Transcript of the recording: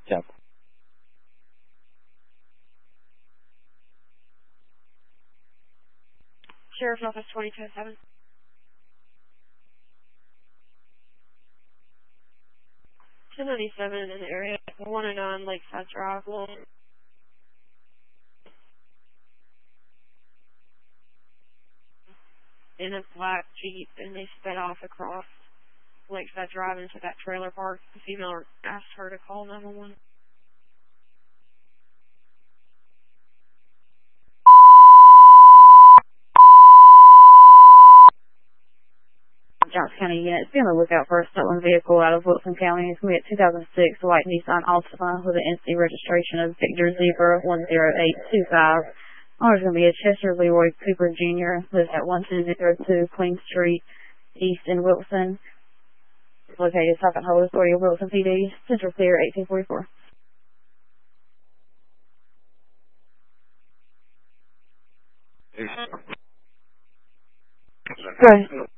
Yep. Sheriff's Office 2207. 297 in the area, 109 Lakeside Drive, in a black Jeep, and they sped off across Lakeside Drive into that trailer park. The female asked her to call 911. Johnson County units, be on the lookout for a stolen vehicle out of Wilson County. It's going to be a 2006 white Nissan Altima with an NC registration of Victor Zebra 10825. Owner's going to be a Chester Leroy Cooper Jr. Lives at 12002 Queen Street East in Wilson. Located Stock and Hold Authority of Wilson PD. Central Clear 1844. Go ahead.